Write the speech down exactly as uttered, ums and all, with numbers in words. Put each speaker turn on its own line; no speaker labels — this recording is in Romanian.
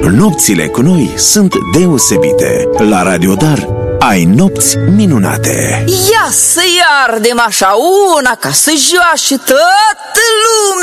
nopțile cu noi sunt deosebite. La Radio Dar ai nopți minunate.
Ia să-i ardem așa una ca să joace toată lumea.